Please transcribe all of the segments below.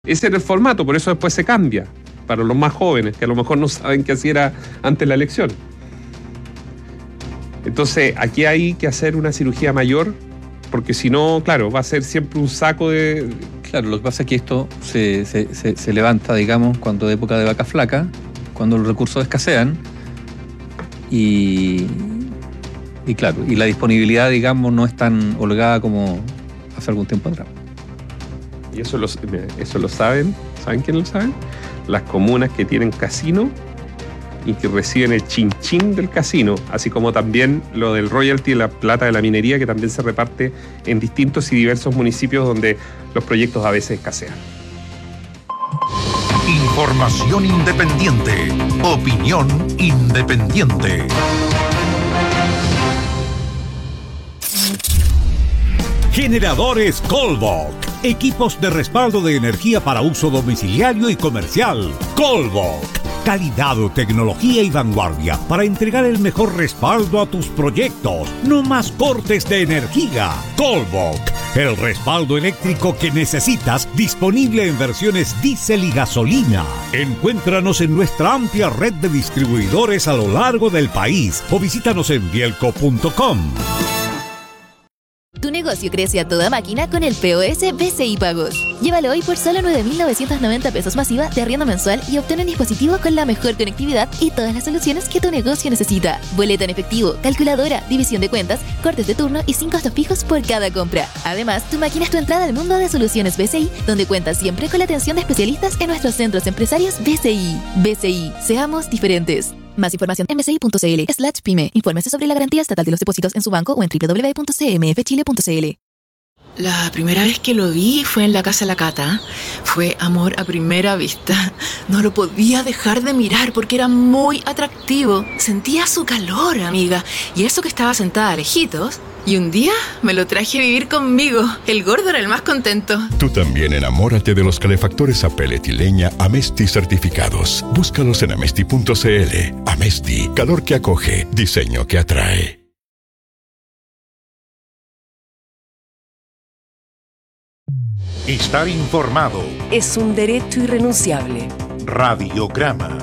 Ese era el formato, por eso después se cambia para los más jóvenes, que a lo mejor no saben qué así era antes la elección. Entonces, aquí hay que hacer una cirugía mayor, porque si no, claro, va a ser siempre un saco de... Claro, lo que pasa es que esto se levanta, digamos, cuando es época de vaca flaca, cuando los recursos escasean, y claro, y la disponibilidad, digamos, no es tan holgada como hace algún tiempo atrás. Y eso lo saben. ¿Saben quién lo saben? Las comunas que tienen casino y que reciben el chin-chin del casino, así como también lo del royalty, la plata de la minería, que también se reparte en distintos y diversos municipios donde los proyectos a veces escasean. Información independiente. Opinión independiente. Generadores Colbach. Equipos de respaldo de energía para uso domiciliario y comercial. Colbach. Calidad, tecnología y vanguardia para entregar el mejor respaldo a tus proyectos. No más cortes de energía. Colbach. El respaldo eléctrico que necesitas, disponible en versiones diésel y gasolina. Encuéntranos en nuestra amplia red de distribuidores a lo largo del país o visítanos en bielco.com. Tu negocio crece a toda máquina con el POS BCI Pagos. Llévalo hoy por solo 9.990 pesos masiva de arriendo mensual y obtén un dispositivo con la mejor conectividad y todas las soluciones que tu negocio necesita. Boleta en efectivo, calculadora, división de cuentas, cortes de turno y 5 costos fijos por cada compra. Además, tu máquina es tu entrada al mundo de soluciones BCI, donde cuentas siempre con la atención de especialistas en nuestros centros empresarios BCI. BCI, seamos diferentes. Más información en bci.cl/pyme. Infórmese sobre la garantía estatal de los depósitos en su banco o en www.cmfchile.cl. La primera vez que lo vi fue en la casa de la Cata. Fue amor a primera vista. No lo podía dejar de mirar porque era muy atractivo. Sentía su calor, amiga. Y eso que estaba sentada lejitos. Y un día me lo traje a vivir conmigo. El gordo era el más contento. Tú también enamórate de los calefactores a pellet y leña Amesti certificados. Búscalos en amesti.cl. Amesti, calor que acoge, diseño que atrae. Estar informado. Es un derecho irrenunciable. Radiograma.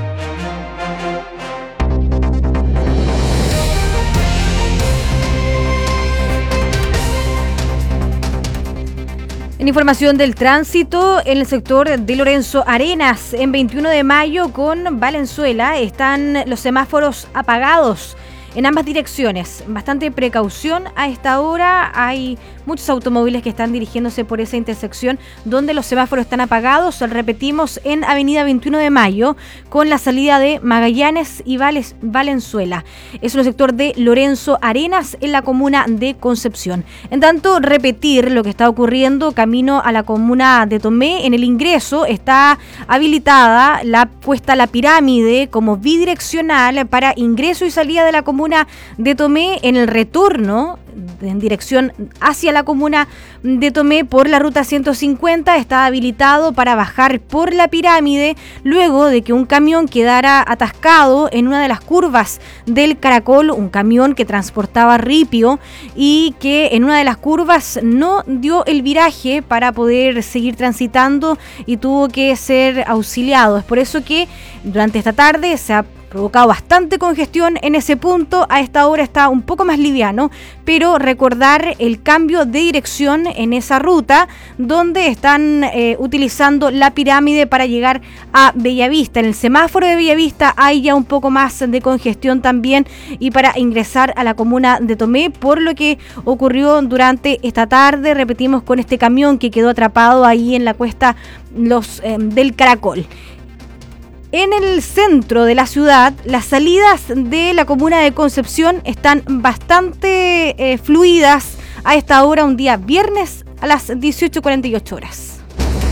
En información del tránsito, en el sector de Lorenzo Arenas, en 21 de mayo con Valenzuela, están los semáforos apagados en ambas direcciones. Bastante precaución a esta hora. Hay muchos automóviles que están dirigiéndose por esa intersección donde los semáforos están apagados. Repetimos, en avenida 21 de mayo con la salida de Magallanes y Valenzuela. Es un sector de Lorenzo Arenas en la comuna de Concepción. En tanto, repetir lo que está ocurriendo camino a la comuna de Tomé. En el ingreso está habilitada puesta la pirámide como bidireccional para ingreso y salida de la comuna de Tomé. En el retorno en dirección hacia la comuna de Tomé por la ruta 150 está habilitado para bajar por la pirámide luego de que un camión quedara atascado en una de las curvas del Caracol, un camión que transportaba ripio y que en una de las curvas no dio el viraje para poder seguir transitando y tuvo que ser auxiliado. Es por eso que durante esta tarde se ha provocado bastante congestión en ese punto. A esta hora está un poco más liviano, pero recordar el cambio de dirección en esa ruta donde están utilizando la pirámide para llegar a Bellavista. En el semáforo de Bellavista hay ya un poco más de congestión también y para ingresar a la comuna de Tomé por lo que ocurrió durante esta tarde, repetimos, con este camión que quedó atrapado ahí en la cuesta del Caracol. En el centro de la ciudad, las salidas de la comuna de Concepción están bastante fluidas a esta hora, un día viernes a las 18:48 horas.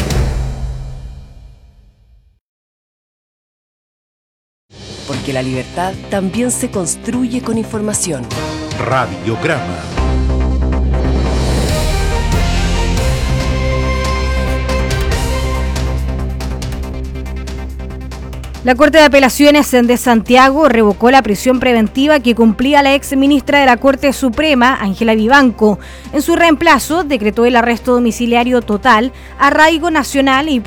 Porque la libertad también se construye con información. Radiograma. La Corte de Apelaciones de Santiago revocó la prisión preventiva que cumplía la ex ministra de la Corte Suprema, Ángela Vivanco. En su reemplazo, decretó el arresto domiciliario total, arraigo nacional y